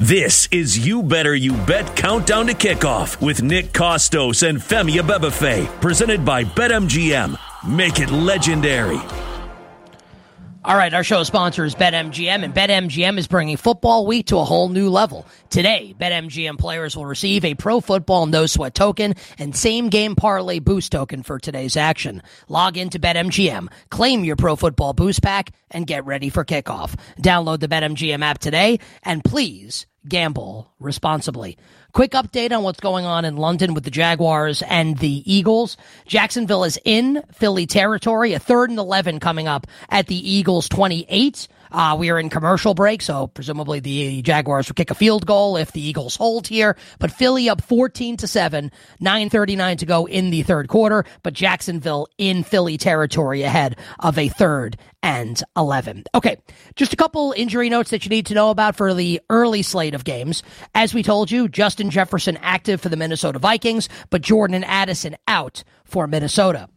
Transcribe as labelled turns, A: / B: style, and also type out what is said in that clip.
A: This is You Better You Bet Countdown to Kickoff with Nick Kostos and Femi Abebefe, presented by BetMGM. Make it legendary.
B: All right, our show sponsor is BetMGM, and BetMGM is bringing football week to a whole new level. Today, BetMGM players will receive a Pro Football No Sweat token and same-game parlay boost token for today's action. Log into BetMGM, claim your Pro Football boost pack, and get ready for kickoff. Download the BetMGM app today, and please gamble responsibly. Quick update on what's going on in London with the Jaguars and the Eagles. Jacksonville is in Philly territory, a 3rd and 11 coming up at the Eagles 28. We are in commercial break, so presumably the Jaguars will kick a field goal if the Eagles hold here. But Philly up 14-7, 9:39 to go in the third quarter. But Jacksonville in Philly territory ahead of a 3rd and 11. Okay, just a couple injury notes that you need to know about for the early slate of games. As we told you, Justin Jefferson active for the Minnesota Vikings, but Jordan Addison out for Minnesota.